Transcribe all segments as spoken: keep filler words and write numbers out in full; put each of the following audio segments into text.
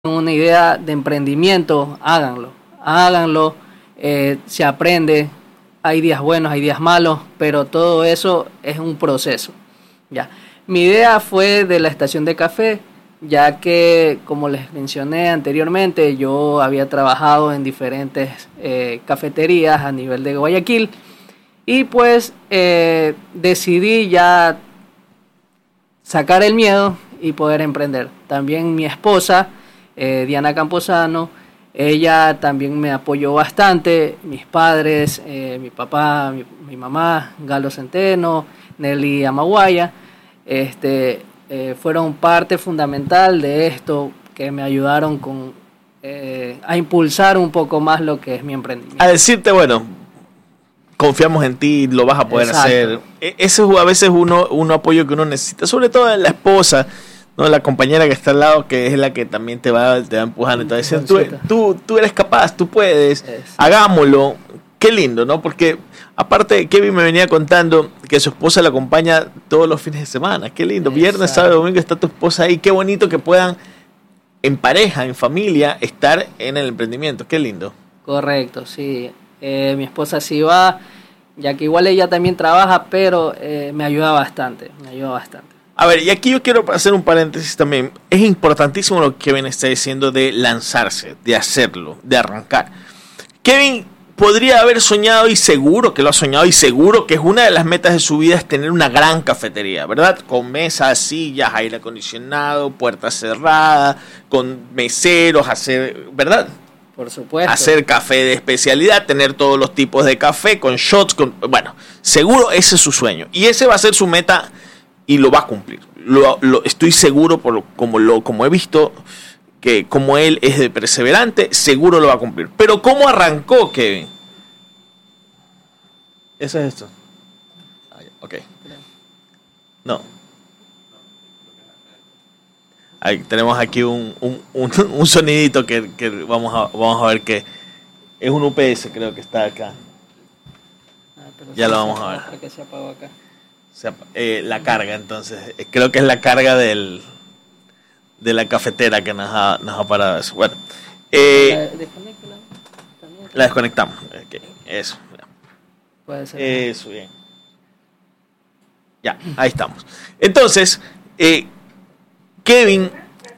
una idea de emprendimiento, háganlo, háganlo, eh, se aprende, hay días buenos, hay días malos, pero todo eso es un proceso. Ya. Mi idea fue de la estación de café, ya que, como les mencioné anteriormente, yo había trabajado en diferentes eh, cafeterías a nivel de Guayaquil y pues eh, decidí ya sacar el miedo y poder emprender. También mi esposa, eh, Diana Camposano, ella también me apoyó bastante, mis padres, eh, mi papá, mi, mi mamá, Galo Centeno, Nelly Amaguaya, este, eh, fueron parte fundamental de esto, que me ayudaron con, eh, a impulsar un poco más lo que es mi emprendimiento. A decirte, bueno, confiamos en ti, lo vas a poder Exacto. hacer. Ese es a veces uno, un apoyo que uno necesita, sobre todo de la esposa, ¿no? La compañera que está al lado, que es la que también te va, te va empujando. Te va diciendo, tú, tú, tú eres capaz, tú puedes, es. hagámoslo. Qué lindo, ¿no? Porque aparte, Kevin me venía contando que su esposa la acompaña todos los fines de semana. Qué lindo. Exacto. Viernes, sábado, domingo está tu esposa ahí. Qué bonito que puedan, en pareja, en familia, estar en el emprendimiento. Qué lindo. Correcto, sí. Eh, mi esposa sí va, ya que igual ella también trabaja, pero eh, me ayuda bastante, me ayuda bastante. A ver, y aquí yo quiero hacer un paréntesis también. Es importantísimo lo que Kevin está diciendo de lanzarse, de hacerlo, de arrancar. Kevin podría haber soñado, y seguro que lo ha soñado, y seguro que es una de las metas de su vida, es tener una gran cafetería, ¿verdad? Con mesas, sillas, aire acondicionado, puertas cerradas, con meseros, hacer, ¿verdad? Por supuesto. Hacer café de especialidad, tener todos los tipos de café, con shots, con, bueno, seguro ese es su sueño. Y ese va a ser su meta y lo va a cumplir. Lo, lo, estoy seguro, por lo, como, lo, como he visto, que como él es de perseverante, seguro lo va a cumplir. Pero ¿cómo arrancó, Kevin? Eso es esto. Ah, ok. No. Ahí, tenemos aquí un, un, un, un sonidito que, que vamos, a, vamos a ver que es un U P S, creo que está acá. Ah, ya lo vamos a ver. Que se apagó acá. Se, eh, la carga, entonces. Eh, creo que es la carga del de la cafetera que nos ha, nos ha parado eso. Bueno. Eh, la, la desconectamos. Okay, eso. Puede ser. Eso, bien. Ya, ahí estamos. Entonces, eh, Kevin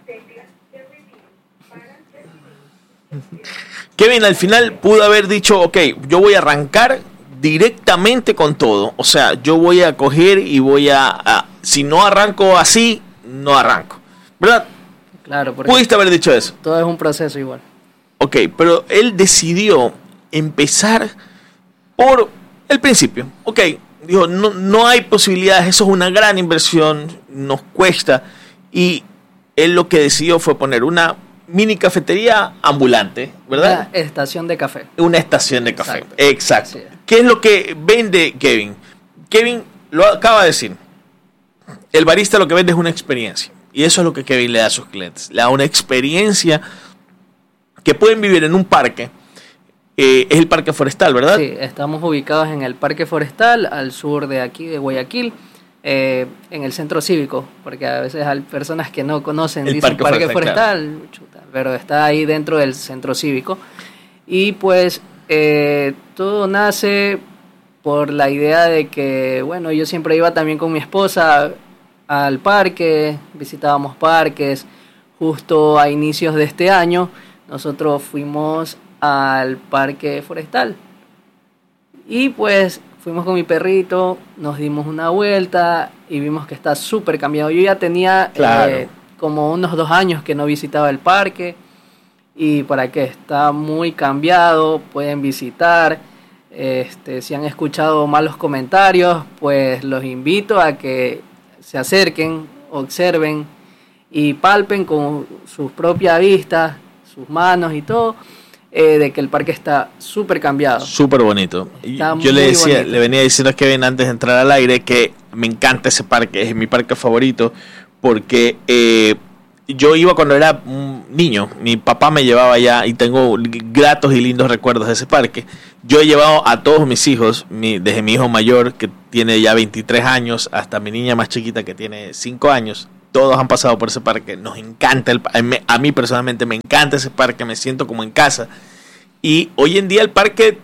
Kevin al final pudo haber dicho, ok, yo voy a arrancar directamente con todo. O sea, yo voy a coger y voy a, a si no arranco así, no arranco, ¿verdad? Claro, porque pudiste haber dicho eso. Todo es un proceso igual. Ok, pero él decidió empezar por el principio. Ok, dijo, no, no hay posibilidades, eso es una gran inversión, nos cuesta. Y él lo que decidió fue poner una mini cafetería ambulante, ¿verdad? Una estación de café. Una estación de café, exacto. exacto. Es. ¿Qué es lo que vende Kevin? Kevin lo acaba de decir. El barista lo que vende es una experiencia. Y eso es lo que Kevin le da a sus clientes. Le da una experiencia que pueden vivir en un parque. Eh, es el Parque Forestal, ¿verdad? Sí, estamos ubicados en el Parque Forestal, al sur de aquí, de Guayaquil. Eh, en el centro cívico, porque a veces hay personas que no conocen, el dicen Parque, parque Forestal, claro. Chuta, pero está ahí dentro del centro cívico. Y pues eh, todo nace por la idea de que, bueno, yo siempre iba también con mi esposa al parque, visitábamos parques. Justo a inicios de este año nosotros fuimos al Parque Forestal y pues fuimos con mi perrito, nos dimos una vuelta y vimos que está súper cambiado. Yo ya tenía claro. eh, como unos dos años que no visitaba el parque. ¿Y para qué? Está muy cambiado, pueden visitar. Este, si han escuchado malos comentarios, pues los invito a que se acerquen, observen y palpen con sus propias vistas, sus manos y todo. Eh, de que el parque está súper cambiado. Súper bonito. Está Yo le decía, bonito. le venía diciendo a Kevin antes de entrar al aire que me encanta ese parque, es mi parque favorito, porque eh, yo iba cuando era un niño, mi papá me llevaba allá y tengo gratos y lindos recuerdos de ese parque. Yo he llevado a todos mis hijos, mi, desde mi hijo mayor que tiene ya veintitrés años hasta mi niña más chiquita que tiene cinco años, todos han pasado por ese parque, nos encanta, el, a mí personalmente me encanta ese parque, me siento como en casa. Y hoy en día el parque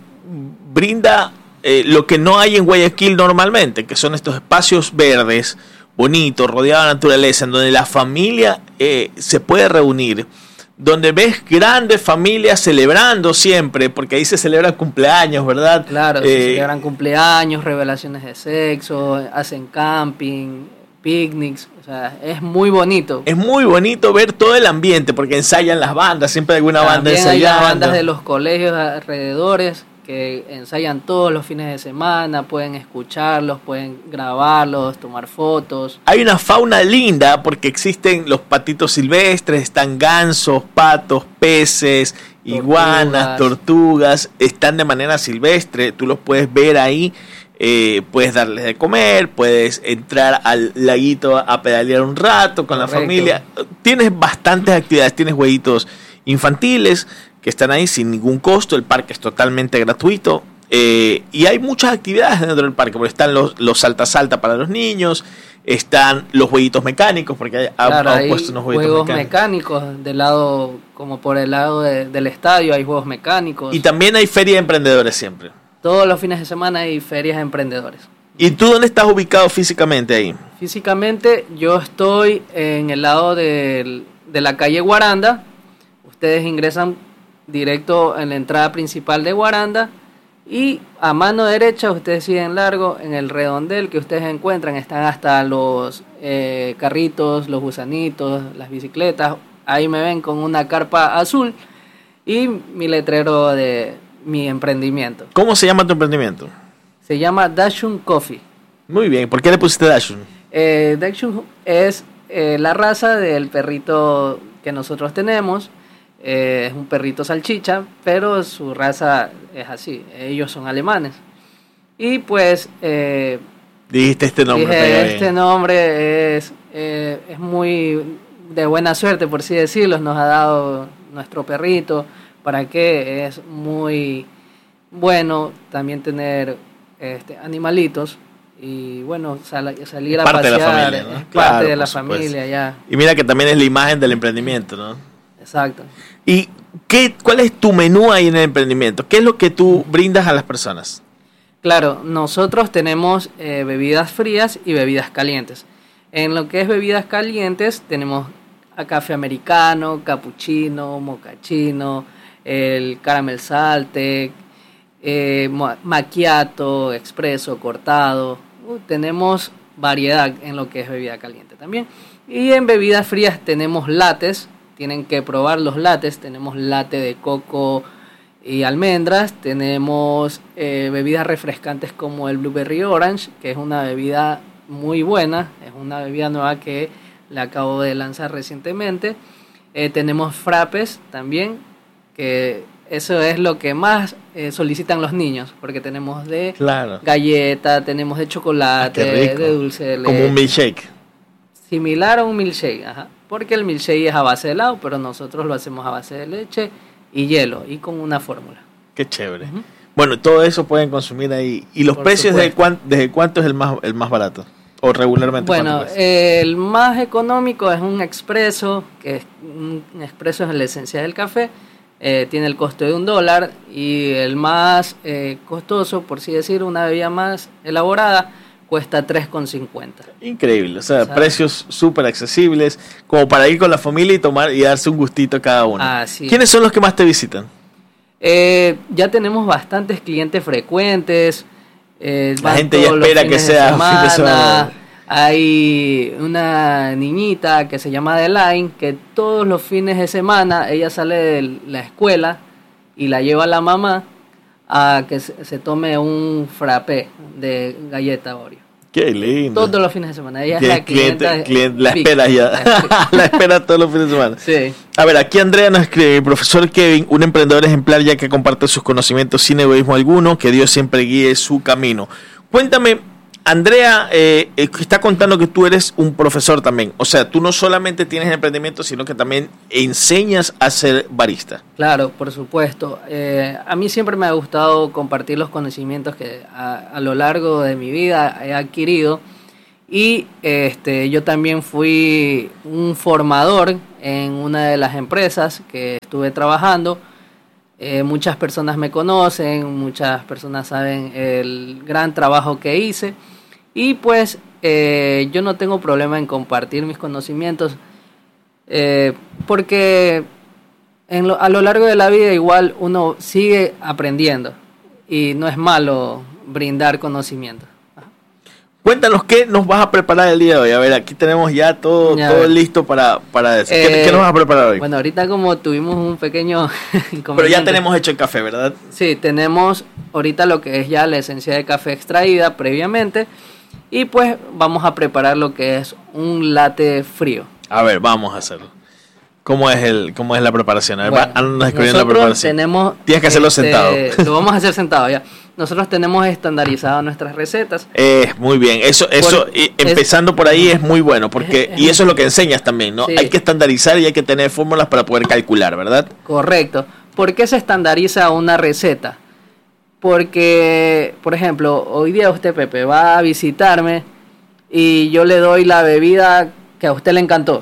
brinda eh, lo que no hay en Guayaquil normalmente, que son estos espacios verdes, bonitos, rodeados de naturaleza, en donde la familia eh, se puede reunir, donde ves grandes familias celebrando siempre, porque ahí se celebran cumpleaños, ¿verdad? Claro, eh, se celebran cumpleaños, revelaciones de sexo, hacen camping, picnics, o sea, es muy bonito. Es muy bonito ver todo el ambiente, porque ensayan las bandas, siempre hay alguna banda ensayando. También hay las bandas de los colegios alrededores que ensayan todos los fines de semana, pueden escucharlos, pueden grabarlos, tomar fotos. Hay una fauna linda porque existen los patitos silvestres, están gansos, patos, peces, tortugas. Iguanas, tortugas, están de manera silvestre, tú los puedes ver ahí, eh, puedes darles de comer, puedes entrar al laguito a pedalear un rato con Correcto. La familia. Tienes bastantes actividades, tienes jueguitos infantiles que están ahí sin ningún costo, el parque es totalmente gratuito, eh, y hay muchas actividades dentro del parque, porque están los, los salta-salta para los niños, están los jueguitos mecánicos, porque hay, claro, ha, ha hay puesto unos juegos juegos mecánicos. mecánicos, del lado, como por el lado de, del estadio hay juegos mecánicos. Y también hay feria de emprendedores siempre. Todos los fines de semana hay ferias de emprendedores. ¿Y tú dónde estás ubicado físicamente ahí? Físicamente yo estoy en el lado de, de la calle Guaranda, ustedes ingresan directo en la entrada principal de Guaranda y a mano derecha ustedes siguen largo en el redondel que ustedes encuentran, están hasta los eh, carritos, los gusanitos, las bicicletas, ahí me ven con una carpa azul y mi letrero de mi emprendimiento. ¿Cómo se llama tu emprendimiento? Se llama Dachshund Coffee. Muy bien, ¿por qué le pusiste Dachshund? Eh, Dachshund es eh, la raza del perrito que nosotros tenemos. Eh, es un perrito salchicha, pero su raza es así, ellos son alemanes. Y pues eh, dijiste este nombre. Dije, este nombre es, eh, es muy de buena suerte, por así decirlo, nos ha dado nuestro perrito, para que es muy bueno también tener este, animalitos. Y bueno, sal, salir a parte pasear, de la familia, ¿no? es Claro, parte de la supuesto. familia ya. Y mira que también es la imagen del emprendimiento, ¿no? Exacto. ¿Y qué, cuál es tu menú ahí en el emprendimiento? ¿Qué es lo que tú brindas a las personas? Claro, nosotros tenemos eh, bebidas frías y bebidas calientes. En lo que es bebidas calientes tenemos a café americano, cappuccino, mocachino, el caramel salte, eh, macchiato, expreso, cortado. Uh, tenemos variedad en lo que es bebida caliente también. Y en bebidas frías tenemos lates. Tienen que probar los lates. Tenemos latte de coco y almendras. Tenemos eh, bebidas refrescantes como el Blueberry Orange, que es una bebida muy buena. Es una bebida nueva que la acabo de lanzar recientemente. Eh, tenemos frappes también, que eso es lo que más eh, solicitan los niños, porque tenemos de claro. galleta, tenemos de chocolate, ah, de dulce de leche. Como un milkshake. Similar a un milkshake, ajá. Porque el milkshake es a base de helado, pero nosotros lo hacemos a base de leche y hielo y con una fórmula. Qué chévere. Uh-huh. Bueno, todo eso pueden consumir ahí. ¿Y los Por precios supuesto. desde, cuán, desde cuánto es el más el más barato? ¿O regularmente? Bueno, eh, el más económico es un expreso, que es, un expreso es la esencia del café, eh, tiene el costo de un dólar, y el más eh, costoso, por así decir, una bebida más elaborada, cuesta tres con cincuenta. Increíble, o sea, ¿sabes? Precios súper accesibles, como para ir con la familia y tomar y darse un gustito a cada uno. Ah, sí. ¿Quiénes son los que más te visitan? Eh, ya tenemos bastantes clientes frecuentes. Eh, la gente ya espera que sea semana. fin de semana. Hay una niñita que se llama Adeline, que todos los fines de semana ella sale de la escuela y la lleva a la mamá a que se, se tome un frappé de galleta Oreo. Qué lindo. Todos los fines de semana. Ella es la cliente, clienta. cliente, la espera ya. La espera todos los fines de semana. Sí. A ver, aquí Andrea nos escribe: profesor Kevin, un emprendedor ejemplar ya que comparte sus conocimientos sin egoísmo alguno, que Dios siempre guíe su camino. Cuéntame, Andrea eh, está contando que tú eres un profesor también. O sea, tú no solamente tienes emprendimiento, sino que también enseñas a ser barista. Claro, por supuesto. Eh, a mí siempre me ha gustado compartir los conocimientos que a, a lo largo de mi vida he adquirido. Y este, yo también fui un formador en una de las empresas que estuve trabajando. Eh, muchas personas me conocen, muchas personas saben el gran trabajo que hice. Y pues eh, yo no tengo problema en compartir mis conocimientos, eh, porque en lo, a lo largo de la vida igual uno sigue aprendiendo y no es malo brindar conocimiento. Cuéntanos qué nos vas a preparar el día de hoy. A ver, aquí tenemos ya todo, ya todo listo para, para eso. ¿Qué, eh, ¿Qué nos vas a preparar hoy? Bueno, ahorita como tuvimos un pequeño inconveniente. Pero ya tenemos hecho el café, ¿verdad? Sí, tenemos ahorita lo que es ya la esencia de café extraída previamente. Y pues vamos a preparar lo que es un latte frío. A ver, vamos a hacerlo. ¿Cómo es el, cómo es la preparación? A ver, bueno, nosotros la preparación. Tenemos, Tienes que hacerlo este, sentado. Lo vamos a hacer sentado ya. Nosotros tenemos estandarizado nuestras recetas. Eh, muy bien, eso, eso por, y, empezando es, por ahí es muy bueno, porque y eso es lo que enseñas también, ¿no? Sí. Hay que estandarizar y hay que tener fórmulas para poder calcular, ¿verdad? Correcto. ¿Por qué se estandariza una receta? Porque, por ejemplo, hoy día usted, Pepe, va a visitarme y yo le doy la bebida que a usted le encantó,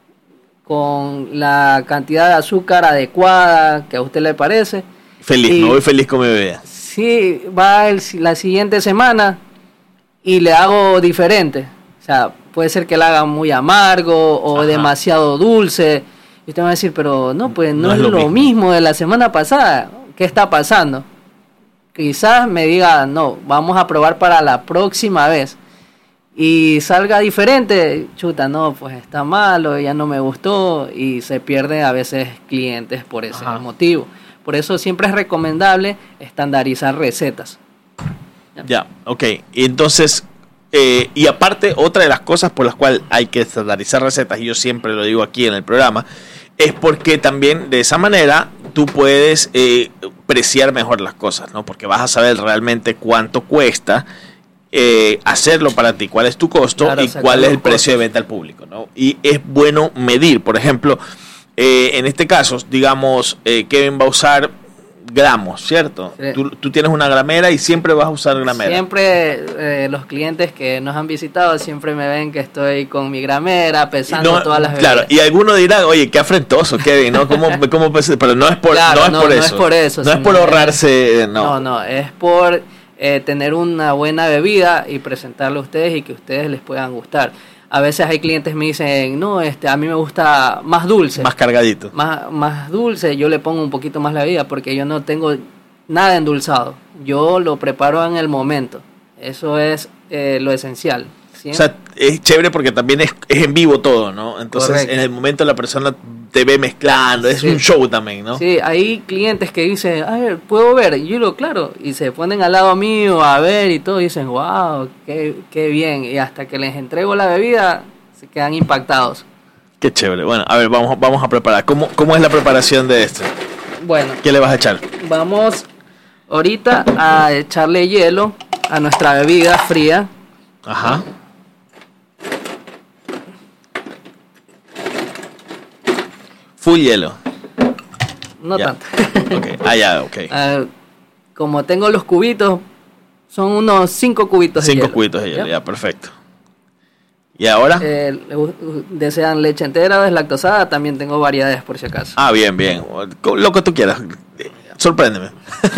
con la cantidad de azúcar adecuada que a usted le parece. Feliz, y, me voy feliz con mi bebida. Sí, va el, la siguiente semana y le hago diferente. O sea, puede ser que la haga muy amargo o Ajá. demasiado dulce. Y usted me va a decir, pero no, pues no, no es, es lo mismo. mismo de la semana pasada. ¿Qué está pasando? Quizás me diga, no, vamos a probar para la próxima vez. Y salga diferente, chuta, no, pues está malo, ya no me gustó. Y se pierden a veces clientes por ese Ajá. motivo. Por eso siempre es recomendable estandarizar recetas. Ya, ya ok. Y entonces, eh, y aparte, otra de las cosas por las cuales hay que estandarizar recetas, y yo siempre lo digo aquí en el programa, es porque también de esa manera tú puedes eh, preciar mejor las cosas, ¿no? Porque vas a saber realmente cuánto cuesta eh, hacerlo para ti, cuál es tu costo claro, y cuál es el precio de venta al público, ¿no? Y es bueno medir, por ejemplo, Eh, en este caso, digamos, eh, Kevin va a usar gramos, ¿cierto? Sí. Tú, tú tienes una gramera y siempre vas a usar gramera. Siempre eh, los clientes que nos han visitado siempre me ven que estoy con mi gramera pesando no, todas las bebidas. Claro, y alguno dirá, oye, qué afrentoso, Kevin, ¿no? ¿Cómo, cómo pesa? Pero no es por, claro, no es no, por no eso. Es por eso. No es por ahorrarse, no. No, no, es por eh, tener una buena bebida y presentarla a ustedes y que ustedes les puedan gustar. A veces hay clientes que me dicen, no, este, a mí me gusta más dulce. Más cargadito. Más, más dulce, yo le pongo un poquito más la bebida porque yo no tengo nada endulzado. Yo lo preparo en el momento. Eso es eh, lo esencial. ¿Sí? O sea, es chévere porque también es, es en vivo todo, ¿no? Entonces, Correcto. En el momento la persona te ve mezclando, es sí. un show también, ¿no? Sí, hay clientes que dicen, a ver, ¿puedo ver? Y yo digo, claro, y se ponen al lado mío a ver y todo, y dicen, wow, qué, qué bien. Y hasta que les entrego la bebida, se quedan impactados. Qué chévere. Bueno, a ver, vamos, vamos a preparar. ¿Cómo, cómo es la preparación de esto? Bueno. ¿Qué le vas a echar? Vamos ahorita a echarle hielo a nuestra bebida fría. Ajá. Full hielo. No ya. tanto. Okay. Ah, ya, ok. Uh, como tengo los cubitos, son unos cinco cubitos cinco de hielo. Cinco cubitos de hielo, ya, ya perfecto. ¿Y ahora? Eh, ¿Desean leche entera o deslactosada? También tengo variedades por si acaso. Ah, bien, bien. Lo que tú quieras. Sorpréndeme.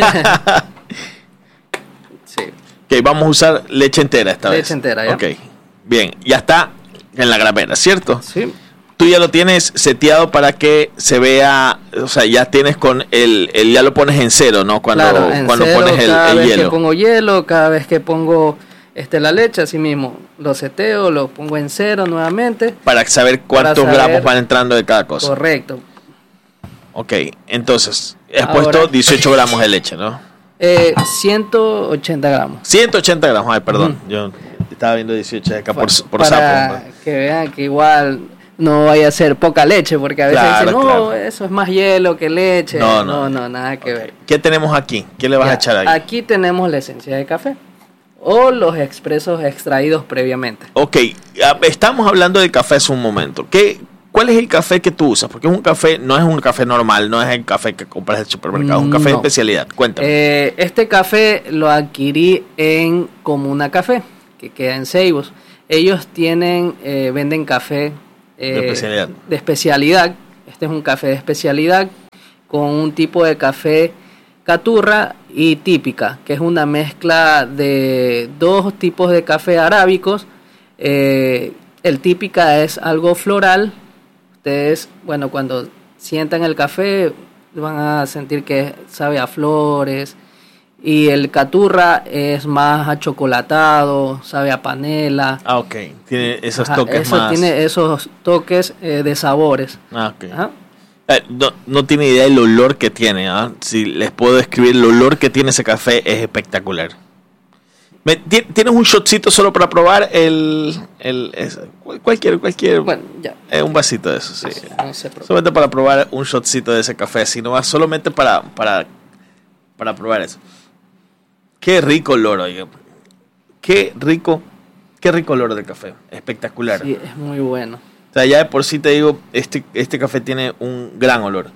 Sí. Ok, vamos a usar leche entera esta leche vez. Leche entera, ya. Ok, bien. Ya está en la gramera, ¿cierto? Sí. Tú ya lo tienes seteado para que se vea, o sea, ya tienes con el, el ya lo pones en cero, ¿no? Cuando, claro, en cuando cero, pones el, cada el vez hielo. Que pongo hielo, cada vez que pongo este la leche, así mismo, lo seteo, lo pongo en cero nuevamente. Para saber cuántos para saber, gramos van entrando de cada cosa. Correcto. Ok, entonces, has Ahora, puesto dieciocho gramos de leche, ¿no? Eh, ciento ochenta gramos. ciento ochenta gramos, ay, perdón, uh-huh. Yo estaba viendo dieciocho acá por, por para sapo. ¿No? Que vean que igual no vaya a ser poca leche, porque a veces claro, dicen, no, claro. Eso es más hielo que leche. No, no, no, no nada que okay. ver. ¿Qué tenemos aquí? ¿Qué le vas ya, a echar aquí? Aquí tenemos la esencia de café o los expresos extraídos previamente. Ok, estamos hablando del café hace un momento. ¿Qué, ¿Cuál es el café que tú usas? Porque es un café, no es un café normal, no es el café que compras en el supermercado, es un café no. de especialidad. Cuéntame. Eh, este café lo adquirí en Comuna Café, que queda en Ceibos. ellos tienen, eh, venden café eh, de especialidad. de especialidad. Este es un café de especialidad con un tipo de café caturra y típica, que es una mezcla de dos tipos de café arábicos. Eh, el típica es algo floral. Ustedes, bueno, cuando sientan el café van a sentir que sabe a flores. Y el caturra es más achocolatado, sabe a panela. Ah, ok. Tiene esos Ajá, toques eso más. tiene esos toques eh, de sabores. Ah, ok. Ajá. Eh, no, no tiene idea del olor que tiene. ¿Ah? Si les puedo describir el olor que tiene ese café, es espectacular. Me, ¿Tienes un shotcito solo para probar el... el es, cualquier, cualquier... Bueno, ya. Eh, un vasito de eso, sí. No se preocupe. Solamente para probar un shotcito de ese café, sino más solamente para, para, para probar eso. Qué rico olor, oiga. Qué rico, qué rico olor de café. Espectacular. Sí, es muy bueno. O sea, ya de por sí te digo, este, este café tiene un gran olor.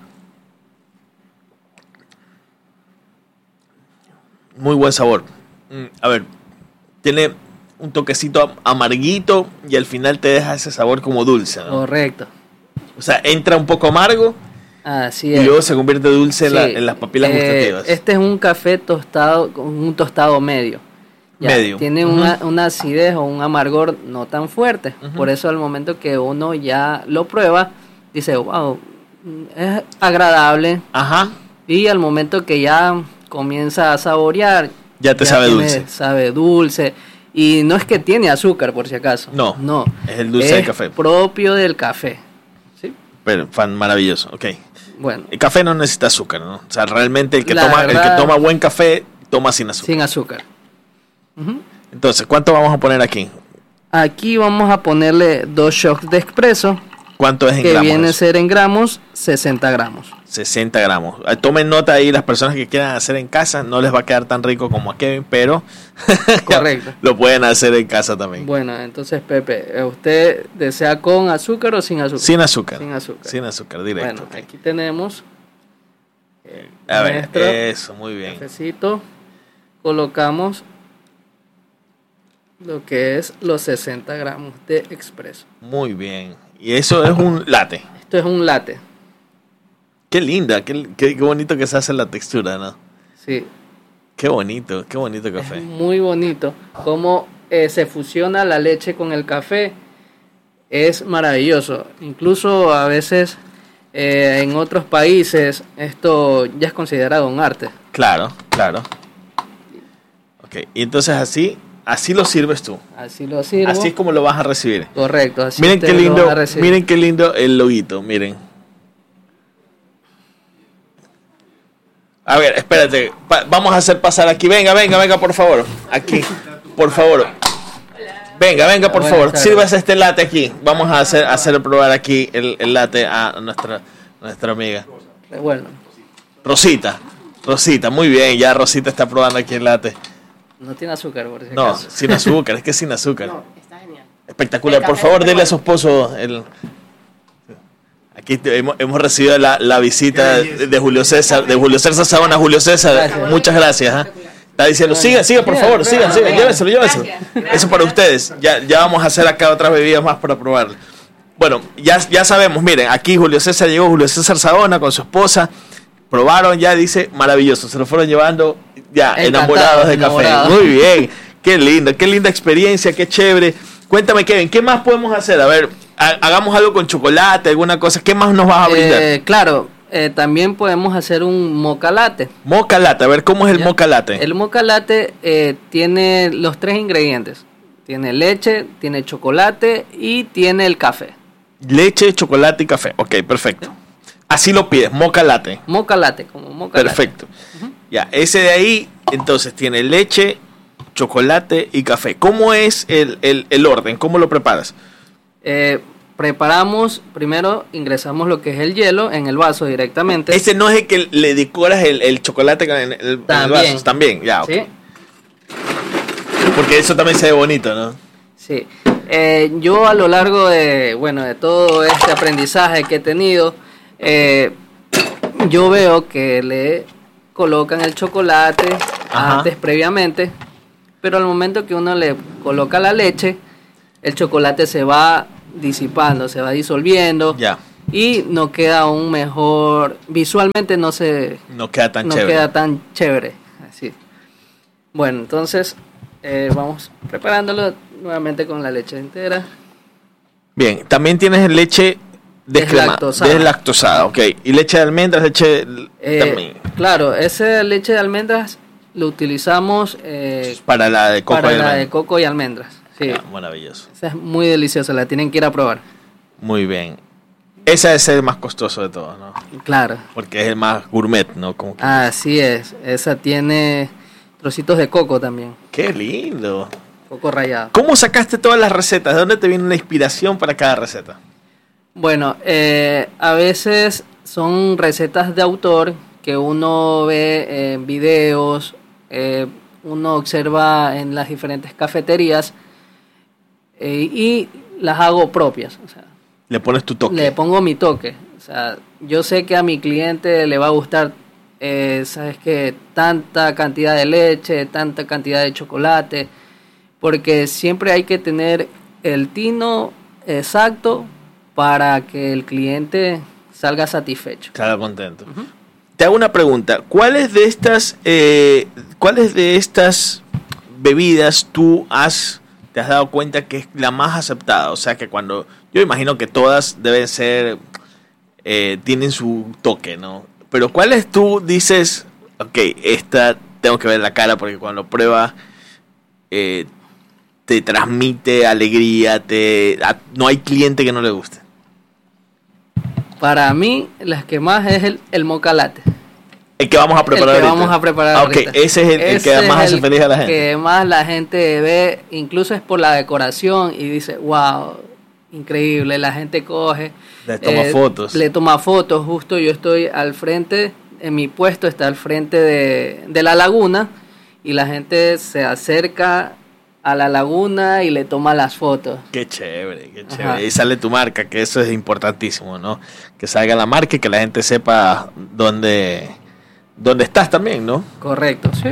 Muy buen sabor. A ver, tiene un toquecito amarguito y al final te deja ese sabor como dulce, ¿no? Correcto. O sea, entra un poco amargo Así y es. luego se convierte dulce en, Sí, la- en las papilas eh, gustativas. Este es un café tostado, con un tostado medio. Ya, Medio. Tiene Ujú. una, una acidez o un amargor no tan fuerte. Ujú. Por eso al momento que uno ya lo prueba, dice, wow, es agradable. Ajá. Y al momento que ya comienza a saborear, Ya te sabe tiene- dulce. Sabe dulce. Y no es que tiene azúcar, por si acaso. No, No. es el dulce es del café. propio del café. ¿Sí? Pero fan maravilloso, ok. Bueno, El café no necesita azúcar, ¿no? O sea, realmente el que, La toma, el verdad- que toma buen café, toma sin azúcar. sin azúcar. Ujú. Entonces, ¿cuánto vamos a poner aquí? Aquí vamos a ponerle dos shots de expreso, ¿Cuánto es en que gramos? viene a eso? ser en gramos sesenta gramos. sesenta gramos. Ah, tomen nota ahí, las personas que quieran hacer en casa, no les va a quedar tan rico como a Kevin, pero Correcto. lo pueden hacer en casa también. Bueno, entonces Pepe, ¿usted desea con azúcar o sin azúcar? Sin azúcar. Sin azúcar. Sin azúcar, directo. Bueno, ok. aquí tenemos A ver, nuestro eso, muy bien. cafecito. Colocamos lo que es los sesenta gramos de expreso. Muy bien. Y eso es un latte. Esto es un latte. Qué linda, qué, qué, qué bonito que se hace la textura, ¿no? Sí, Qué bonito, qué bonito café. es muy bonito. Cómo eh, se fusiona la leche con el café. Es maravilloso. Incluso a veces eh, en otros países esto ya es considerado un arte. Claro, claro. Ok, y entonces así, así lo sirves tú. Así lo sirvo. Así es como lo vas a recibir. Correcto. Así Miren qué ustedes lo lindo, van a recibir. miren qué lindo el loguito, miren. A ver, espérate, pa- vamos a hacer pasar aquí. Venga, venga, venga, por favor. Aquí, por favor. Venga, venga, por Buenas favor. tardes. Sírvase este latte aquí. Vamos a hacer, hacer probar aquí el, el latte a nuestra, nuestra amiga. Bueno, Rosita, Rosita, muy bien. Ya Rosita está probando aquí el latte. no tiene azúcar por si No, acaso. sin azúcar, es que sin azúcar. Está genial. Espectacular. El Por café favor, está dile a bueno. su esposo el... Aquí te- hemos, hemos recibido la, la visita de, de Julio César, de Julio César Sabana. Julio César, Gracias. muchas gracias. ¿ah? Está diciendo, sigan, sigan, por favor, sigan, sigan, llévenselo, llévenselo. Eso para ustedes. Ya, ya vamos a hacer acá otras bebidas más para probarlo. Bueno, ya, ya sabemos, miren, aquí Julio César llegó, Julio César Sabona con su esposa. Probaron, ya dice, maravilloso. Se lo fueron llevando ya Encantados, enamorados de café. enamorados. Muy bien, qué lindo, qué linda experiencia, qué chévere. Cuéntame, Kevin, ¿qué más podemos hacer? A ver, ha- hagamos algo con chocolate, alguna cosa. ¿Qué más nos vas a brindar? Eh, claro, eh, también podemos hacer un mocha latte. Mocha latte, a ver, ¿cómo es el ¿Ya? mocha latte? El mocha latte eh, tiene los tres ingredientes. Tiene leche, tiene chocolate y tiene el café. Leche, chocolate y café. Ok, perfecto. Así lo pides, mocha latte. Mocha latte, como mocha latte. Perfecto. Ya, ese de ahí, entonces, tiene leche, chocolate y café. ¿Cómo es el, el, el orden? ¿Cómo lo preparas? Eh, preparamos, primero ingresamos lo que es el hielo en el vaso directamente. Ese no es el que le decoras el, el chocolate en el, en el También. vaso. También, ya. ok. ¿Sí? Porque eso también se ve bonito, ¿no? Sí. Eh, yo a lo largo de, bueno, de todo este aprendizaje que he tenido, eh, yo veo que le colocan el chocolate Ajá. antes previamente, pero al momento que uno le coloca la leche, el chocolate se va disipando, se va disolviendo. Ya. Y no queda un mejor, visualmente no se no queda tan no chévere. queda tan chévere. Así. Bueno, entonces eh, vamos preparándolo nuevamente con la leche entera. Bien, también tienes leche descremada, Deslactosada. deslactosada, ok. Y leche de almendras, leche Eh, también. claro, esa leche de almendras lo utilizamos eh, Para la de coco para y la almendras. de coco y almendras. Sí, Ah, maravilloso. esa es muy deliciosa, la tienen que ir a probar. Muy bien. Ese es el más costoso de todos, ¿no? Claro, Porque es el más gourmet, ¿no? Como que... así es. Esa tiene trocitos de coco también, ¡Qué lindo! coco rallado. ¿Cómo sacaste todas las recetas? ¿De dónde te viene la inspiración para cada receta? Bueno, eh, a veces son recetas de autor que uno ve en videos, eh, uno observa en las diferentes cafeterías eh, y las hago propias. O sea, Le pones tu toque. le pongo mi toque. O sea, yo sé que a mi cliente le va a gustar, eh, sabes que tanta cantidad de leche, tanta cantidad de chocolate, porque siempre hay que tener el tino exacto para que el cliente salga satisfecho. Claro, contento. Uh-huh. Te hago una pregunta. ¿Cuáles de estas, eh, cuáles de estas bebidas tú has te has dado cuenta que es la más aceptada? O sea, que cuando yo imagino que todas deben ser eh, tienen su toque, ¿no? Pero ¿cuáles tú dices, ok, esta tengo que ver la cara porque cuando prueba eh, te transmite alegría, te a, no hay cliente que no le guste? Para mí, las que más es el, el mocha latte. El que vamos a preparar el que ahorita. vamos a preparar ah, ok, ahorita. ese es el, el ese que más es hace el feliz a la gente. Que más la gente ve, incluso es por la decoración y dice, wow, increíble, la gente coge. Le toma eh, fotos. Le toma fotos, justo yo estoy al frente, en mi puesto está al frente de, de la laguna y la gente se acerca a la laguna y le toma las fotos. Qué chévere, qué chévere. Ajá. Y sale tu marca, que eso es importantísimo, ¿no? Que salga la marca y que la gente sepa dónde, dónde estás también, ¿no? Correcto, sí.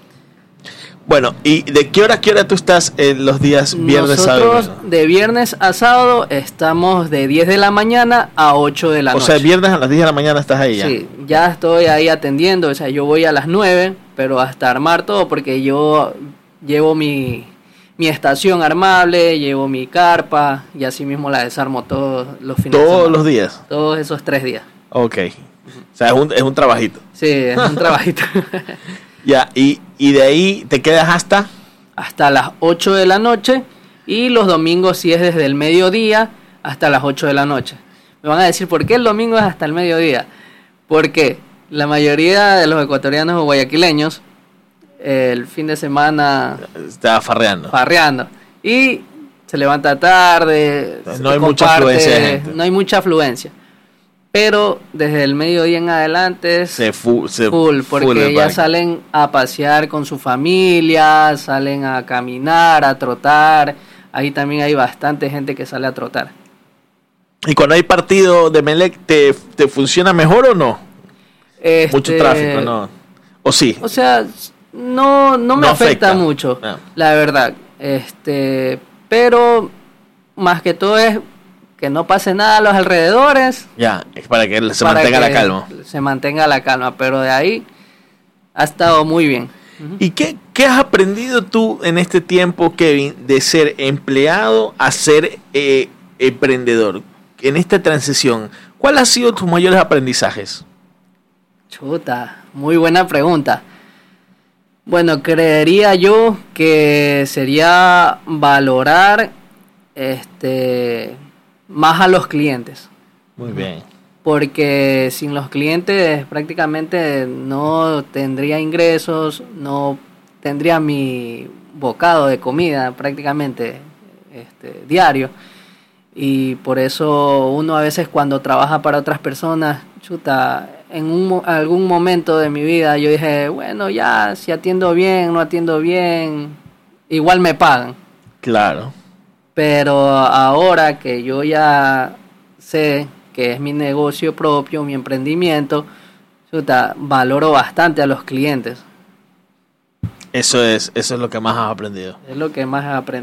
Bueno, ¿y de qué hora a qué hora tú estás en los días viernes, Nosotros, sábado? de viernes a sábado estamos de diez de la mañana a ocho de la o noche. O sea, viernes a las diez de la mañana estás ahí ya. Sí, ya estoy ahí atendiendo, o sea, yo voy a las nueve, pero hasta armar todo porque yo llevo mi... mi estación armable, llevo mi carpa y así mismo la desarmo todos los fines ¿Todos de semana. los días? Todos esos tres días. Ok. Uh-huh. O sea, es un, es un trabajito. Sí, es un trabajito. Ya, y, y de ahí te quedas hasta... Hasta las ocho de la noche y los domingos sí es desde el mediodía hasta las ocho de la noche. Me van a decir, ¿por qué el domingo es hasta el mediodía? Porque la mayoría de los ecuatorianos o guayaquileños el fin de semana está farreando. farreando y se levanta tarde, no hay mucha afluencia de gente. No hay mucha afluencia. Pero desde el mediodía en adelante es se fu se full, porque full ya salen a pasear con su familia, salen a caminar, a trotar. Ahí también hay bastante gente que sale a trotar. ¿Y cuando hay partido de Melec, te, te funciona mejor o no? Este, Mucho tráfico, ¿no? ¿O sí? O sea, no, no me no afecta, afecta mucho, no. la verdad. Este, pero más que todo es que no pase nada a los alrededores. Ya, es para que se para mantenga que la calma. Se mantenga la calma, pero de ahí ha estado muy bien. ¿Y qué, qué has aprendido tú en este tiempo, Kevin, de ser empleado a ser eh, emprendedor? En esta transición, ¿cuáles han sido tus mayores aprendizajes? Chuta, muy buena pregunta. Bueno, creería yo que sería valorar este más a los clientes. Muy bien. Porque sin los clientes prácticamente no tendría ingresos, no tendría mi bocado de comida prácticamente este, diario. Y por eso uno a veces cuando trabaja para otras personas, chuta, en un, algún momento de mi vida yo dije, bueno, ya, si atiendo bien, no atiendo bien, igual me pagan. Claro. Pero ahora que yo ya sé que es mi negocio propio, mi emprendimiento, chuta, valoro bastante a los clientes. Eso es, eso es lo que más has aprendido. Es lo que más he aprendido.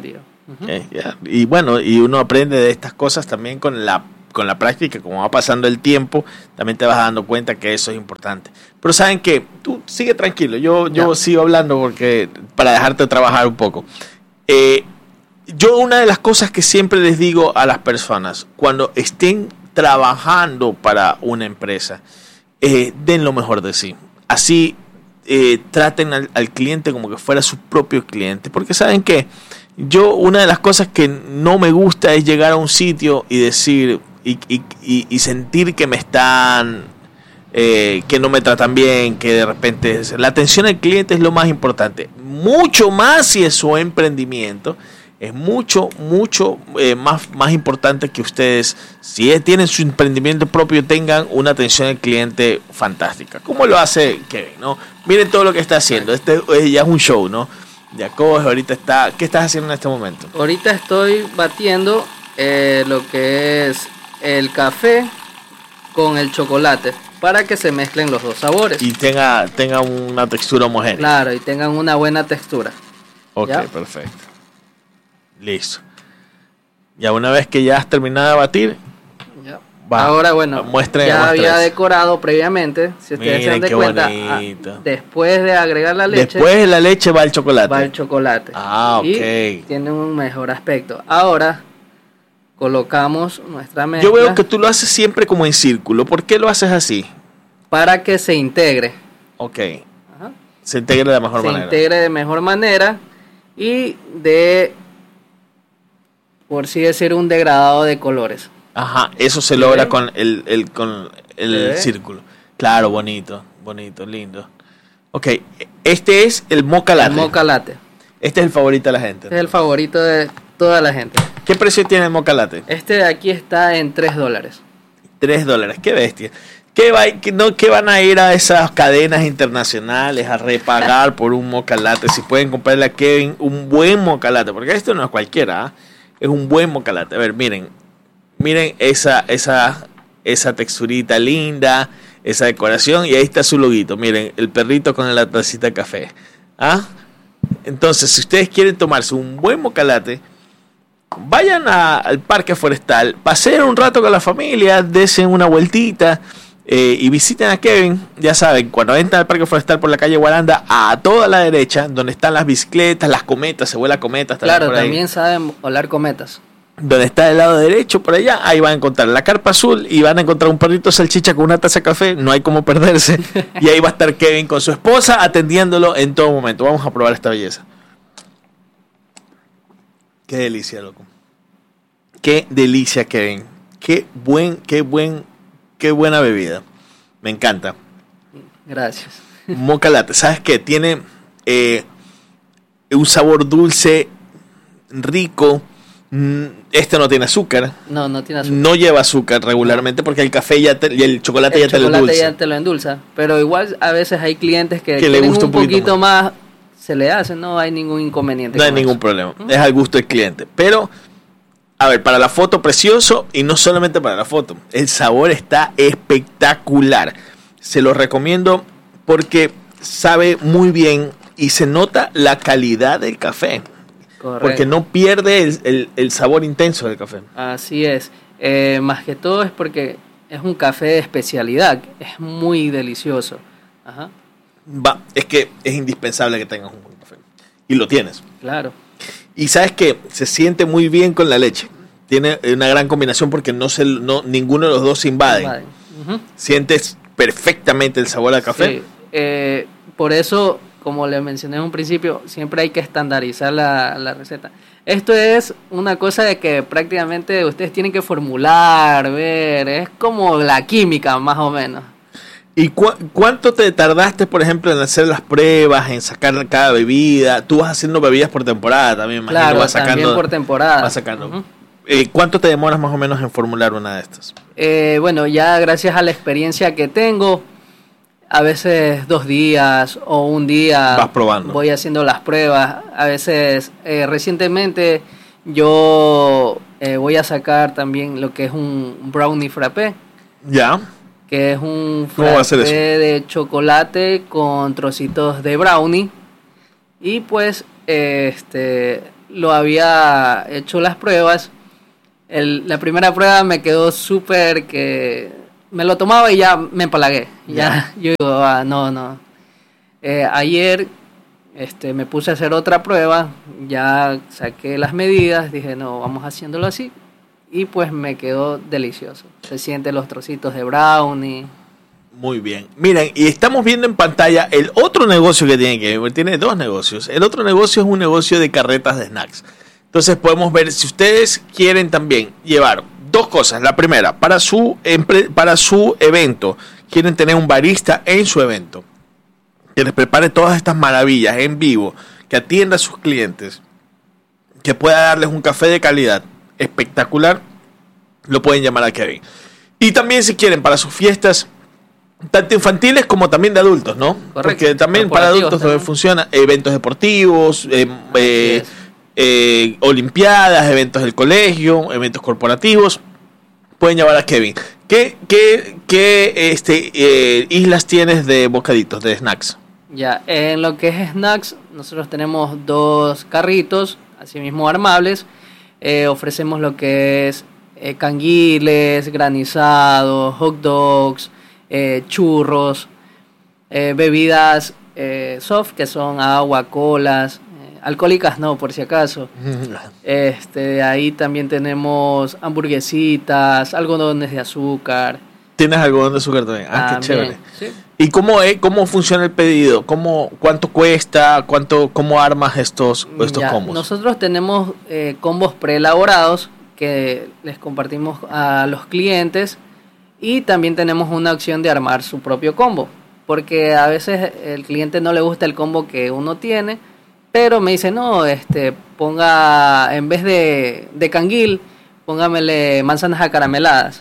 Uh-huh. Okay, yeah. Y bueno, y uno aprende de estas cosas también con la con la práctica, como va pasando el tiempo, también te vas dando cuenta que eso es importante. Pero saben que tú sigue tranquilo, yo, yo sigo hablando porque para dejarte trabajar un poco. Eh, yo una de las cosas que siempre les digo a las personas, cuando estén trabajando para una empresa, eh, den lo mejor de sí. Así eh, traten al, al cliente como que fuera su propio cliente. Porque saben que yo una de las cosas que no me gusta es llegar a un sitio y decir... Y, y, y, y sentir que me están, eh, que no me tratan bien, que de repente la atención al cliente es lo más importante, mucho más si es su emprendimiento, es mucho, mucho eh, más, más importante que ustedes, si es, tienen su emprendimiento propio, tengan una atención al cliente fantástica, como lo hace Kevin, ¿no? Miren todo lo que está haciendo, este eh, ya es un show, ¿no? Ya coge, ahorita está, ¿qué estás haciendo en este momento? Ahorita estoy batiendo eh, lo que es el café con el chocolate para que se mezclen los dos sabores y tenga tenga una textura homogénea. Claro, y tengan una buena textura. Ok, ¿ya? Perfecto. Listo. Ya una vez que ya has terminado de batir, ya. Va, ahora bueno, muestre, ya muestre había eso. Decorado previamente, si ustedes se dan de cuenta, a, después de agregar la leche, después de la leche va el chocolate. Va el chocolate. Ah, ok. Y tiene un mejor aspecto. Ahora colocamos nuestra mezcla. Yo veo que tú lo haces siempre como en círculo. ¿Por qué lo haces así? Para que se integre. Ok. Ajá. Se integre de mejor se manera. Se integre de mejor manera y de, por así decir, un degradado de colores. Ajá, eso se logra ¿sí? con el, el, con el ¿sí? círculo. Claro, bonito, bonito, lindo. Ok, este es el mocha latte. El mocha latte. Este es el favorito de la gente. Este es el favorito de toda la gente. ¿Qué precio tiene el mocha latte? Este de aquí está en tres dólares. tres dólares, qué bestia. ¿Qué, va, qué, no, ¿Qué van a ir a esas cadenas internacionales a repagar por un mocha latte? Si pueden comprarle a Kevin un buen mocha latte, porque esto no es cualquiera, ¿eh? Es un buen mocha latte. A ver, miren, miren esa, esa, esa texturita linda, esa decoración, y ahí está su loguito. Miren, el perrito con la tacita de café. ¿Ah? Entonces, si ustedes quieren tomarse un buen mocha latte, vayan a, al parque forestal, paseen un rato con la familia, desen una vueltita eh, y visiten a Kevin. Ya saben, cuando entran al parque forestal por la calle Guaranda, a toda la derecha, donde están las bicicletas, las cometas, se vuela cometas. Claro, también saben volar cometas. Donde está el lado derecho, por allá, ahí van a encontrar la carpa azul y van a encontrar un perrito salchicha con una taza de café, no hay como perderse. Y ahí va a estar Kevin con su esposa atendiéndolo en todo momento. Vamos a probar esta belleza. Qué delicia, loco. Qué delicia, Kevin. Qué buen, qué buen, qué buena bebida. Me encanta. Gracias. Mocha latte, ¿sabes qué? Tiene eh, un sabor dulce, rico. Este no tiene azúcar. No, no tiene azúcar. No lleva azúcar regularmente porque el café ya te, y el chocolate el ya te lo endulza. El chocolate ya te lo endulza. Pero igual a veces hay clientes que, que le gusta un poquito, poquito más. más. Se le hace, no hay ningún inconveniente. No hay ningún eso. problema. ¿Mm? Es al gusto del cliente. Pero, a ver, para la foto precioso y no solamente para la foto. El sabor está espectacular. Se lo recomiendo porque sabe muy bien y se nota la calidad del café. Correcto. Porque no pierde el, el, el sabor intenso del café. Así es. Eh, más que todo es porque es un café de especialidad. Es muy delicioso. Ajá. Va, es que es indispensable que tengas un buen café. Y lo tienes. Claro. Y sabes que se siente muy bien con la leche. Tiene una gran combinación porque no se, no, ninguno de los dos se invade. invaden. Uh-huh. Sientes perfectamente el sabor al café. Sí. Eh, por eso, como le mencioné en un principio, siempre hay que estandarizar la, la receta. Esto es una cosa de que prácticamente ustedes tienen que formular, ver. Es como la química, más o menos. ¿Y cu- cuánto te tardaste, por ejemplo, en hacer las pruebas, en sacar cada bebida? Tú vas haciendo bebidas por temporada también, imagino. Claro, vas sacando, también por temporada. Vas sacando. Uh-huh. Eh, ¿Cuánto te demoras más o menos en formular una de estas? Eh, bueno, ya gracias a la experiencia que tengo, a veces dos días o un día. Vas probando. Voy haciendo las pruebas. A veces, eh, recientemente, yo eh, voy a sacar también lo que es un brownie frappé. Ya. Que es un frappé de chocolate con trocitos de brownie. Y pues, este, lo había hecho las pruebas. El, la primera prueba me quedó súper que me lo tomaba y ya me empalagué. Ya, yo digo, ah, no, no. Eh, ayer este, me puse a hacer otra prueba, ya saqué las medidas, dije, no, vamos haciéndolo así. Y pues me quedó delicioso. Se sienten los trocitos de brownie. Muy bien. Miren, y estamos viendo en pantalla el otro negocio que tiene que ver. Tiene dos negocios. El otro negocio es un negocio de carretas de snacks. Entonces podemos ver si ustedes quieren también llevar dos cosas. La primera, para su, empre- para su evento, quieren tener un barista en su evento, que les prepare todas estas maravillas en vivo, que atienda a sus clientes, que pueda darles un café de calidad espectacular, lo pueden llamar a Kevin. Y también si quieren para sus fiestas, tanto infantiles como también de adultos, ¿no? Correcto. Porque también para adultos también funciona, eventos deportivos, eh, eh, eh, olimpiadas, eventos del colegio, eventos corporativos, pueden llamar a Kevin. ¿Qué, qué, qué este, eh, islas tienes de bocaditos, de snacks? Ya, en lo que es snacks, nosotros tenemos dos carritos, asimismo armables. Eh, ofrecemos lo que es eh, canguiles, granizados, hot dogs, eh, churros, eh, bebidas eh, soft, que son agua, colas, eh, alcohólicas no, por si acaso. Este, ahí también tenemos hamburguesitas, algodones de azúcar. ¿Tienes algodón de azúcar también? Ah, también, qué chévere. ¿sí? ¿Y cómo es, cómo funciona el pedido? ¿Cómo, cuánto cuesta? ¿Cuánto, cómo armas estos, estos Ya, combos? Nosotros tenemos eh, combos preelaborados que les compartimos a los clientes y también tenemos una opción de armar su propio combo, porque a veces el cliente no le gusta el combo que uno tiene, pero me dice, no, este, ponga, en vez de, de canguil, póngamele manzanas acarameladas.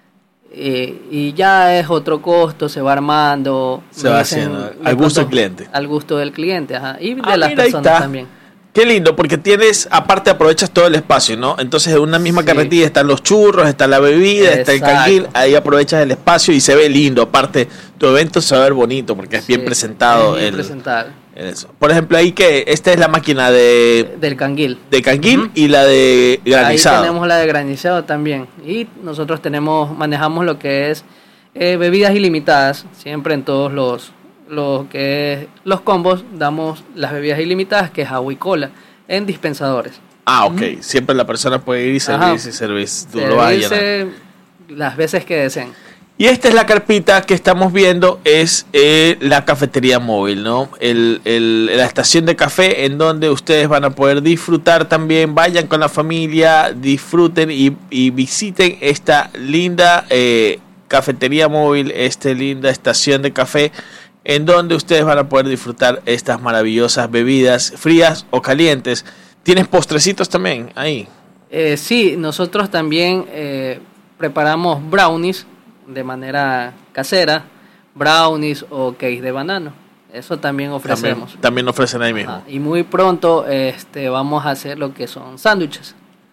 Eh, y ya es otro costo, se va armando, se va haciendo al gusto del cliente, al gusto del cliente, ajá, y de ah, las mira, personas también. Qué lindo, porque tienes, aparte aprovechas todo el espacio, ¿no? Entonces en una misma Sí. carretilla están los churros, está la bebida, Exacto. está el canguil, ahí aprovechas el espacio y se ve lindo. Aparte, tu evento se va a ver bonito porque es Sí, bien presentado. es bien el, presentado. Eso. Por ejemplo, ahí que esta es la máquina de Del canguil. de canguil Uh-huh. y la de granizado. Ahí tenemos la de granizado también. Y nosotros tenemos, manejamos lo que es eh, bebidas ilimitadas. Siempre en todos los, los que es, los combos damos las bebidas ilimitadas, que es agua y cola, en dispensadores. Ah, ok. Uh-huh. Siempre la persona puede ir y servirse y servirse. Tú lo vas a llenar las veces que deseen. Y esta es la carpita que estamos viendo, es eh, la cafetería móvil, ¿no? El, el, la estación de café en donde ustedes van a poder disfrutar también. Vayan con la familia, disfruten y, y visiten esta linda eh, cafetería móvil, esta linda estación de café en donde ustedes van a poder disfrutar estas maravillosas bebidas frías o calientes. ¿Tienes postrecitos también ahí? Eh, sí, nosotros también eh, preparamos brownies de manera casera, brownies o cake de banano. Eso también ofrecemos. También, también ofrecen ahí mismo. Ajá. Y muy pronto este, vamos a hacer lo que son sándwiches.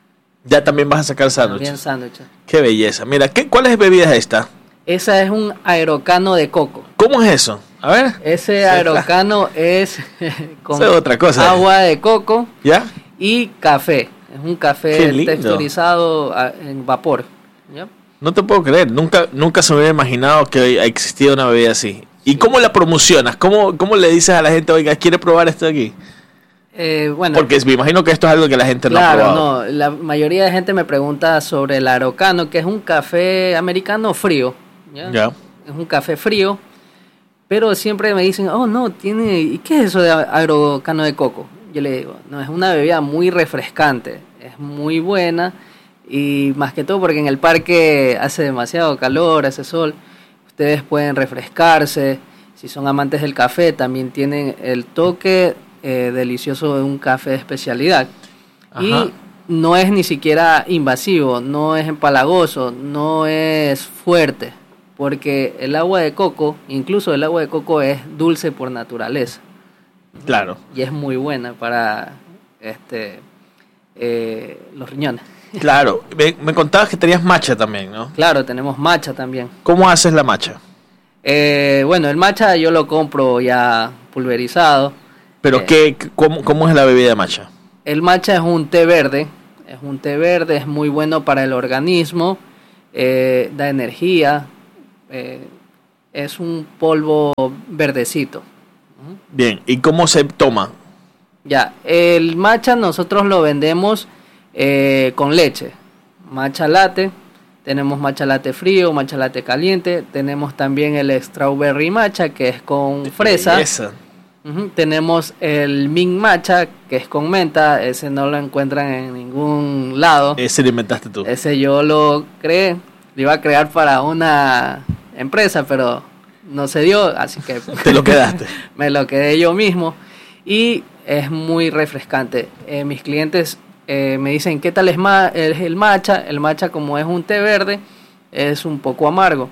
Ya también vas a sacar sándwiches. También sándwiches. Qué belleza. Mira, ¿qué, ¿cuál es bebida es esta? Esa es un aerocano de coco. ¿Cómo es eso? A ver. Ese aerocano es con es otra cosa. Agua de coco. ¿Ya? Y café. Es un café texturizado en vapor. ¿Ya? No te puedo creer, nunca nunca se me hubiera imaginado que existía una bebida así. ¿Y cómo la promocionas? ¿Cómo, cómo le dices a la gente, oiga, ¿quiere probar esto de aquí? Eh, bueno, porque me imagino que esto es algo que la gente claro, no ha probado. No, la mayoría de gente me pregunta sobre el aerocano, que es un café americano frío. ¿ya? Ya. Es un café frío, pero siempre me dicen, oh no, tiene, ¿y qué es eso de aerocano de coco? Yo le digo, no, es una bebida muy refrescante, es muy buena. Y más que todo porque en el parque hace demasiado calor, hace sol, ustedes pueden refrescarse. Si son amantes del café, también tienen el toque eh, delicioso de un café de especialidad. Ajá. Y no es ni siquiera invasivo, no es empalagoso, no es fuerte, porque el agua de coco, incluso el agua de coco es dulce por naturaleza. Claro. Y es muy buena para este eh, los riñones. Claro, me, me contabas que tenías matcha también, ¿no? Claro, tenemos matcha también. ¿Cómo haces la matcha? Eh, bueno, el matcha yo lo compro ya pulverizado. ¿Pero eh, qué, cómo, cómo es la bebida de matcha? el matcha es un té verde, es un té verde, es muy bueno para el organismo, eh, da energía, eh, es un polvo verdecito. Bien, ¿y cómo se toma? Ya, el matcha nosotros lo vendemos eh, con leche, matcha latte, tenemos matcha latte frío, matcha latte caliente, tenemos también el strawberry matcha que es con fresa. Uh-huh. Tenemos el mint matcha que es con menta, ese no lo encuentran en ningún lado. Ese lo inventaste tú. Ese yo lo creé, lo iba a crear para una empresa, pero no se dio, así que te lo quedaste. Me lo quedé yo mismo y es muy refrescante. Eh, mis clientes eh, me dicen, ¿qué tal es, ma- es el matcha? El matcha, como es un té verde, es un poco amargo,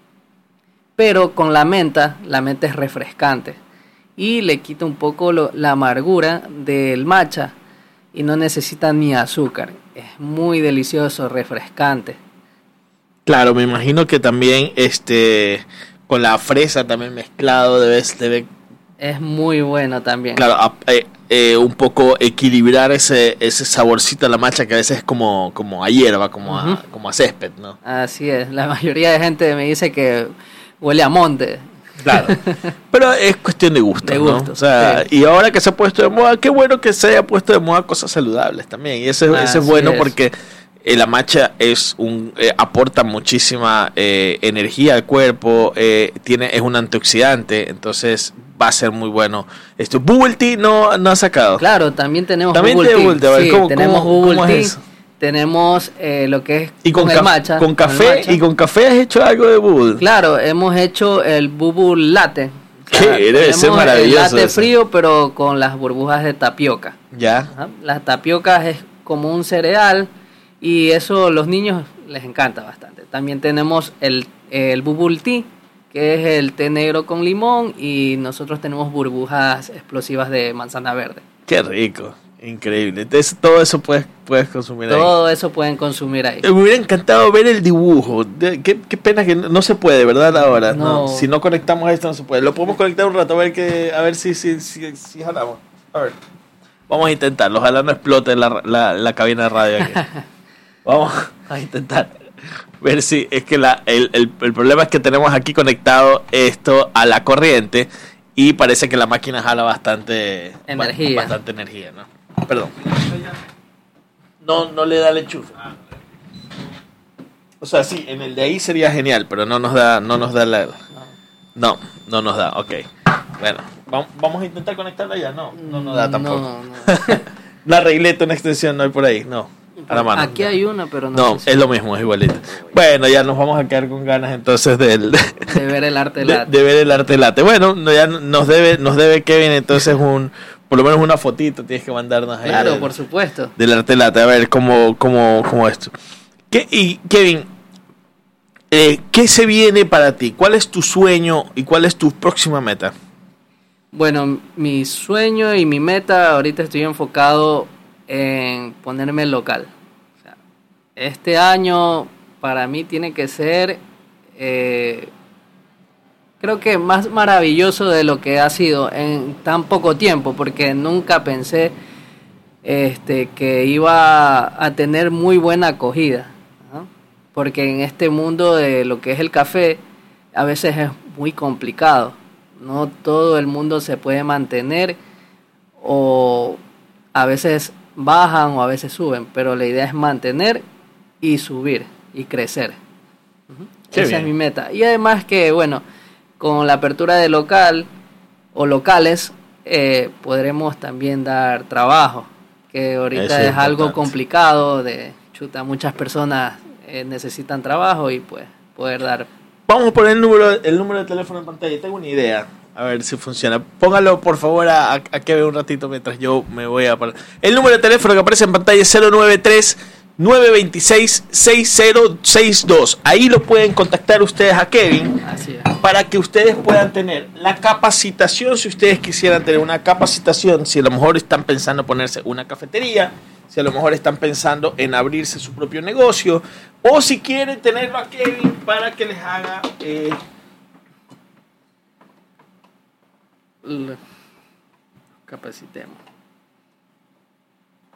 pero con la menta, la menta es refrescante y le quita un poco lo, la amargura del matcha y no necesita ni azúcar. Es muy delicioso, refrescante. Claro, me imagino que también este con la fresa también mezclado debe, debe es muy bueno también. Claro, a, eh, eh, un poco equilibrar ese ese saborcito de la matcha que a veces es como como a hierba, como uh-huh. a como a césped, ¿no? Así es. La mayoría de gente me dice que huele a monte. Claro, pero es cuestión de gusto, de ¿no? gusto, o sea, sí. Y ahora que se ha puesto de moda, qué bueno que se haya puesto de moda cosas saludables también. Y eso, eso es bueno es. porque eh, la matcha es un eh, aporta muchísima eh, energía al cuerpo, eh, tiene es un antioxidante, entonces va a ser muy bueno. Esto, Bubble Tea no, no ha sacado. Claro, también tenemos también Bubble Tea. Bubble tea. Sí, ¿Cómo, tenemos cómo, Bubble cómo Tea. es eso? Tenemos eh, lo que es y con, con ca- el matcha. Con café, con matcha. ¿Y con café has hecho algo de Bubble? Claro, hemos hecho el Bubble Latte. O sea, que debe ser maravilloso. El latte eso. frío, pero con las burbujas de tapioca. Ya. Ajá. Las tapiocas es como un cereal y eso los niños les encanta bastante. También tenemos el, el Bubble Tea, que es el té negro con limón, y nosotros tenemos burbujas explosivas de manzana verde. Qué rico. Increíble. Entonces, todo eso puedes, puedes consumir todo ahí. Todo eso pueden consumir ahí. Me hubiera encantado ver el dibujo. Qué, qué pena que no, no se puede, ¿verdad? Ahora. No. No. Si no conectamos esto, no se puede. Lo podemos conectar un rato a ver que, a ver si, si, si, si jalamos. A ver. Vamos a intentarlo. Ojalá no explote la, la, la cabina de radio aquí. Vamos a intentar. Ver si es que la, el, el, el problema es que tenemos aquí conectado esto a la corriente y parece que la máquina jala bastante energía. Bastante energía, ¿no? Perdón. No, no le da el enchufe. O sea, sí, en el de ahí sería genial, pero no nos da, no nos da la. No, no nos da. Ok. Bueno, vamos a intentar conectarla ya. No, no nos da tampoco. No, no. Una regleta, una extensión no hay por ahí. No. A la mano. Aquí hay una, pero no. No, sé si es lo mismo, es igualito. Bueno, ya nos vamos a quedar con ganas entonces del, de, de ver el arte late. De, de ver el arte late. Bueno, ya nos debe, nos debe Kevin entonces un, por lo menos una fotito tienes que mandarnos ahí. Claro, del, por supuesto. Del arte late, a ver cómo, cómo, cómo esto. ¿Qué, y Kevin, eh, ¿qué se viene para ti? ¿Cuál es tu sueño y cuál es tu próxima meta? Bueno, mi sueño y mi meta ahorita estoy enfocado en ponerme el local. O sea, este año para mí tiene que ser, eh, creo que más maravilloso de lo que ha sido en tan poco tiempo, porque nunca pensé este, que iba a tener muy buena acogida, ¿no? Porque en este mundo de lo que es el café a veces es muy complicado, no todo el mundo se puede mantener o a veces bajan o a veces suben, pero la idea es mantener y subir y crecer. Uh-huh. Esa bien. Es mi meta. Y además que, bueno, con la apertura de local o locales, eh, podremos también dar trabajo, que ahorita Eso es, es algo complicado, de chuta, muchas personas eh, necesitan trabajo y pues poder dar. Vamos a poner el número, el número de teléfono en pantalla, tengo una idea. A ver si funciona. Póngalo por favor a, a, a que vea un ratito mientras yo me voy a parar. El número de teléfono que aparece en pantalla es cero nueve tres, nueve dos seis, seis cero seis dos. Ahí lo pueden contactar ustedes a Kevin. Así es. Para que ustedes puedan tener la capacitación, si ustedes quisieran tener una capacitación, si a lo mejor están pensando ponerse una cafetería, si a lo mejor están pensando en abrirse su propio negocio, o si quieren tenerlo a Kevin para que les haga... Eh, capacitemos.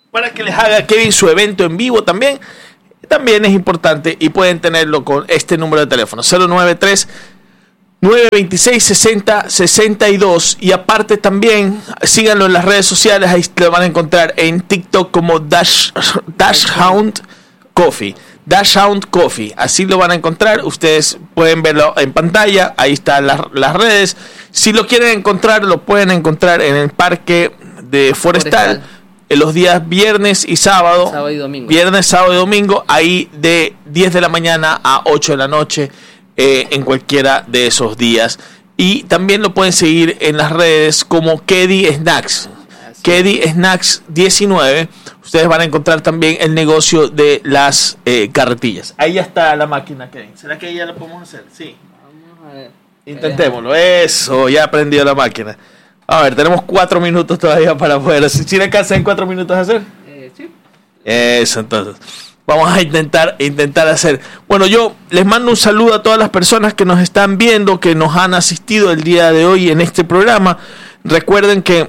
para que les haga Kevin su evento en vivo también. También es importante y pueden tenerlo con este número de teléfono, cero nueve tres, nueve dos seis, seis cero seis dos. Y aparte también síganlo en las redes sociales, ahí lo van a encontrar en TikTok como Dash, Dashhound Coffee. Dashhound Coffee, así lo van a encontrar. Ustedes pueden verlo en pantalla, ahí están las, las redes. Si lo quieren encontrar, lo pueden encontrar en el parque de Forestal, Forestal. En los días viernes y sábado, sábado y domingo. Viernes, sábado y domingo, ahí de diez de la mañana a ocho de la noche, eh, en cualquiera de esos días. Y también lo pueden seguir en las redes como Kedi Snacks. Kedi Snacks diecinueve. Ustedes van a encontrar también el negocio de las eh, carretillas. Ahí ya está la máquina, Kevin. ¿Será que ya lo podemos hacer? Sí. Vamos a ver. Intentémoslo. Eso, ya aprendió la máquina. A ver, tenemos cuatro minutos todavía para poder hacer. ¿Sí le alcanza en cuatro minutos a hacer? Eh, sí. Eso, entonces. Vamos a intentar, intentar hacer. Bueno, yo les mando un saludo a todas las personas que nos están viendo, que nos han asistido el día de hoy en este programa. Recuerden que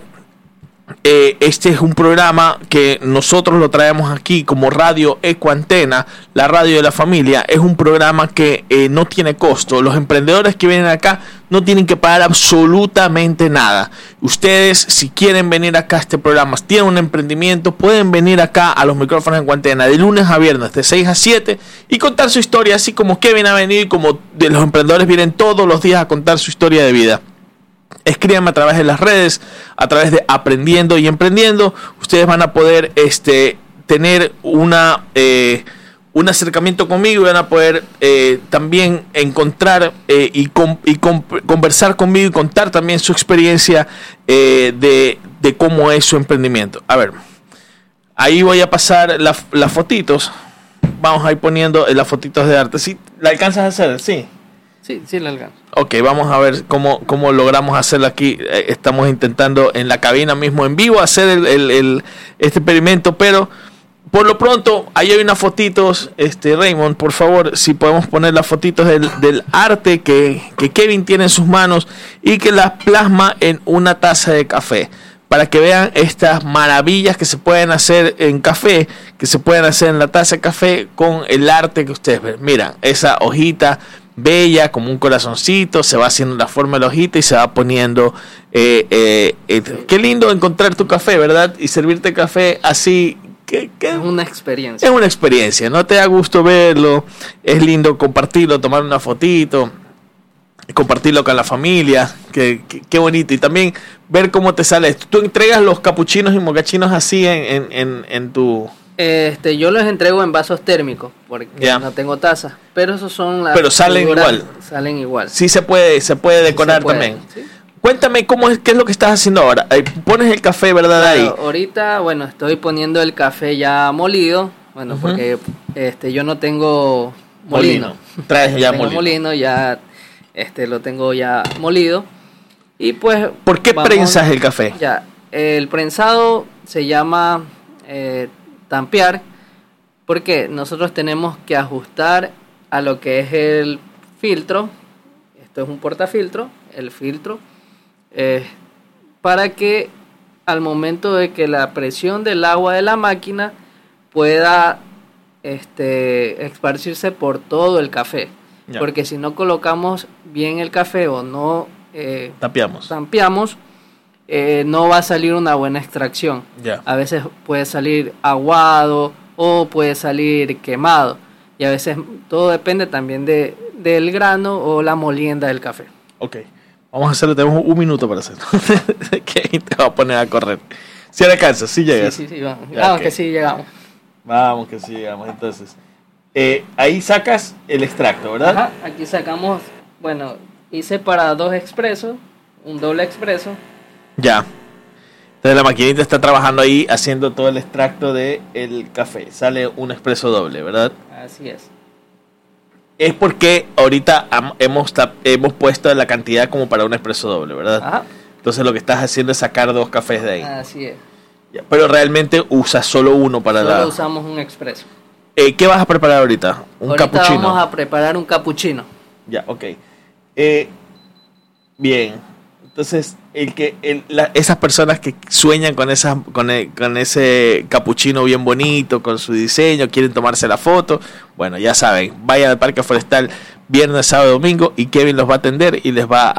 Eh, este es un programa que nosotros lo traemos aquí como Radio Ecoantena, la radio de la familia. Es un programa que eh, no tiene costo. Los emprendedores que vienen acá no tienen que pagar absolutamente nada. Ustedes, si quieren venir acá a este programa, tienen un emprendimiento, pueden venir acá a los micrófonos en Ecoantena de lunes a viernes de seis a siete y contar su historia, así como Kevin ha venido y como de los emprendedores vienen todos los días a contar su historia de vida. Escríbanme a través de las redes, a través de Aprendiendo y Emprendiendo. Ustedes van a poder este, tener una, eh, un acercamiento conmigo y van a poder eh, también encontrar eh, y, com, y com, conversar conmigo y contar también su experiencia eh, de, de cómo es su emprendimiento. A ver, ahí voy a pasar las la fotitos. Vamos a ir poniendo las fotitos de arte. ¿Sí? ¿La alcanzas a hacer? Sí. Sí, sí la alcanzo. Ok, vamos a ver cómo, cómo logramos hacerlo aquí. Eh, estamos intentando en la cabina mismo en vivo hacer el, el, el, este experimento, pero por lo pronto ahí hay unas fotitos. Este, Raymond, por favor, si podemos poner las fotitos del, del arte que, que Kevin tiene en sus manos y que las plasma en una taza de café, para que vean estas maravillas que se pueden hacer en café, que se pueden hacer en la taza de café con el arte que ustedes ven. Miran, esa hojita bella como un corazoncito, se va haciendo la forma de la hojita y se va poniendo eh, eh, eh, qué lindo encontrar tu café, ¿verdad? Y servirte café así, que, que es una experiencia. Es una experiencia, no te da gusto verlo, es lindo compartirlo, tomar una fotito, compartirlo con la familia, que, que, qué bonito. Y también ver cómo te sale esto. Tú entregas los capuchinos y mocachinos así en, en, en, en tu... Este, yo los entrego en vasos térmicos porque yeah. no tengo taza, pero esos son las pero salen igual. Salen igual. Sí se puede, se puede decorar sí se puede, también. ¿Sí? Cuéntame cómo es, qué es lo que estás haciendo ahora. Ahí pones el café, ¿verdad? Claro, ahí. Ahorita, bueno, estoy poniendo el café ya molido, bueno, uh-huh. porque este yo no tengo molino. molino. Traes ya tengo molino. molino, ya este lo tengo ya molido. Y pues ¿por qué vamos, prensas el café? Ya, el prensado se llama eh, tampear, porque nosotros tenemos que ajustar a lo que es el filtro. Esto es un portafiltro, el filtro, eh, para que al momento de que la presión del agua de la máquina pueda este, esparcirse por todo el café. Ya. Porque si no colocamos bien el café o no eh, tampeamos, tampeamos Eh, no va a salir una buena extracción. Yeah. A veces puede salir aguado o puede salir quemado. Y a veces todo depende también de, del grano o la molienda del café. Ok, vamos a hacerlo, tenemos un minuto para hacerlo. Que te va a poner a correr. Si le alcanzas, si llegas. Sí, sí, sí, vamos, vamos okay. que sí llegamos. Vamos que sí llegamos, entonces. Eh, ahí sacas el extracto, ¿verdad? Ajá, aquí sacamos, bueno, hice para dos expresos, un doble expreso. Ya. Entonces la maquinita está trabajando ahí haciendo todo el extracto del café. Sale un expreso doble, ¿verdad? Así es. Es porque ahorita hemos, hemos puesto la cantidad como para un expreso doble, ¿verdad? Ajá. Entonces lo que estás haciendo es sacar dos cafés de ahí. Así es. Ya, pero realmente usas solo uno para solo la... Solo usamos un expreso. Eh, ¿Qué vas a preparar ahorita? ¿Un ahorita capuchino? Vamos a preparar un capuchino. Ya, ok. Eh, bien. Entonces, el que el, la, esas personas que sueñan con esas, con, el, con ese capuchino bien bonito, con su diseño, quieren tomarse la foto, bueno, ya saben, vayan al Parque Forestal viernes, sábado, domingo y Kevin los va a atender y les va